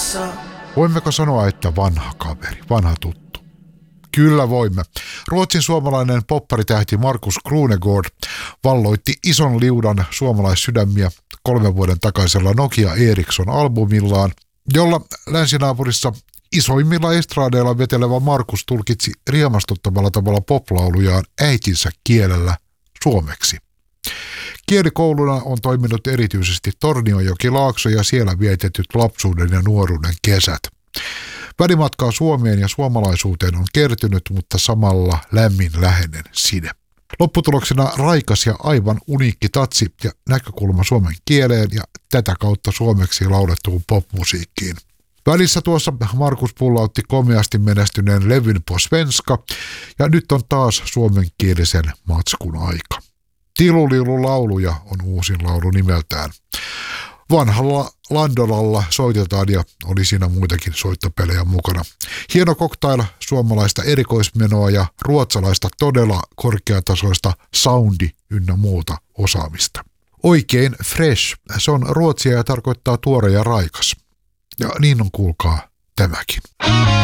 Voimmeko sanoa, että vanha kaveri, vanha tuttu? Kyllä voimme. Ruotsin suomalainen popparitähti Markus Krunegård valloitti ison liudan suomalaissydämiä 3 vuoden takaisella Nokia Ericsson-albumillaan, jolla länsinaapurissa isoimmilla estradeilla vetelevä Markus tulkitsi riemastuttavalla tavalla poplaulujaan äitinsä kielellä suomeksi. Kielikouluna on toiminut erityisesti Tornionjoki-Laakso ja siellä vietetyt lapsuuden ja nuoruuden kesät. Välimatkaa Suomeen ja suomalaisuuteen on kertynyt, mutta samalla lämmin läheinen side. Lopputuloksena raikas ja aivan uniikki tatsi ja näkökulma suomen kieleen ja tätä kautta suomeksi laulettuun popmusiikkiin. Välissä tuossa Markus pullautti komeasti menestyneen levyn På svenska ja nyt on taas suomenkielisen matskun aika. Tilulilu lauluja on uusin laulu nimeltään. Vanhalla Landolalla soitetaan ja oli siinä muitakin soittopelejä mukana. Hieno cocktail suomalaista erikoismenoa ja ruotsalaista todella korkeatasoista soundi ynnä muuta osaamista. Oikein fresh, se on ruotsia ja tarkoittaa tuore ja raikas. Ja niin on kuulkaa tämäkin.